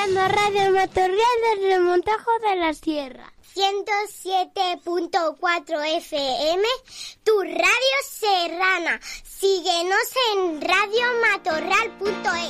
escuchando Radio Matorral desde el Montajo de la Sierra. 107.4 FM, tu radio serrana. Síguenos en radiomatorral.es.